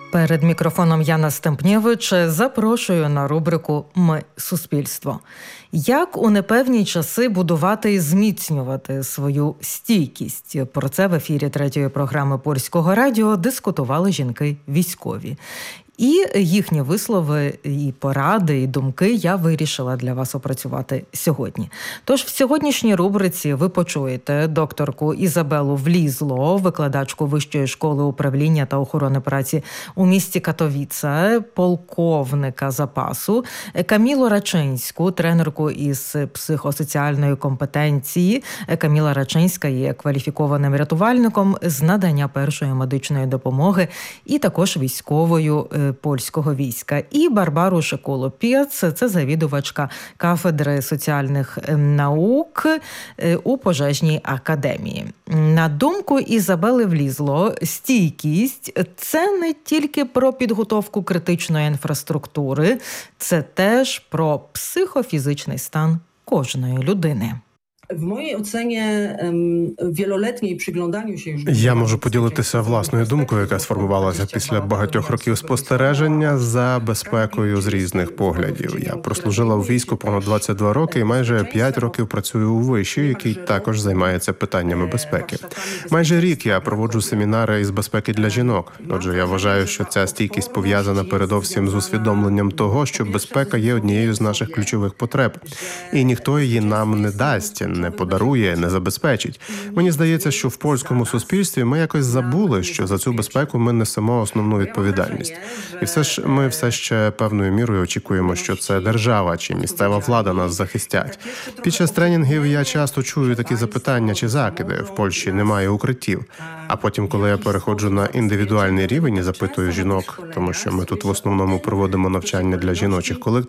Перед мікрофоном Яна Стемпнєвич запрошую на рубрику «Ми – суспільство». Як у непевні часи будувати і зміцнювати свою стійкість? Про це в ефірі третьої програми Польського радіо дискутували жінки-військові. І їхні вислови, і поради, і думки я вирішила для вас опрацювати сьогодні. Тож в сьогоднішній рубриці ви почуєте докторку Ізабелу Влізло, викладачку Вищої школи управління та охорони праці у місті Катовіце, полковника запасу, Камілу Рачинську, тренерку із психосоціальної компетенції. Каміла Рачинська є кваліфікованим рятувальником з надання першої медичної допомоги і також військовою польського війська. І Барбару Шиколо-Пєц, це завідувачка кафедри соціальних наук у пожежній академії. На думку Ізабели Влізло, стійкість – це не тільки про підготовку критичної інфраструктури, це теж про психофізичний стан кожної людини. В моїй оцені вілолетній пригляданню się Я можу поділитися власною думкою, яка сформувалася після багатьох років спостереження за безпекою з різних поглядів. Я прослужила у війську понад 22 роки і майже 5 років працюю у виші, який також займається питаннями безпеки. Майже рік я проводжу семінари із безпеки для жінок. Отже, я вважаю, що ця стійкість пов'язана передовсім з усвідомленням того, що безпека є однією з наших ключових потреб. І ніхто її нам не дасть, не подарує, не забезпечить. Мені здається, що в польському суспільстві ми якось забули, що за цю безпеку ми несемо основну відповідальність. І ми все ще певною мірою очікуємо, що це держава чи місцева влада нас захистять. Під час тренінгів я часто чую такі запитання чи закиди. В Польщі немає укриттів. А потім, коли я переходжу на індивідуальний рівень і запитую жінок, тому що ми тут в основному проводимо навчання для жіночих колективів,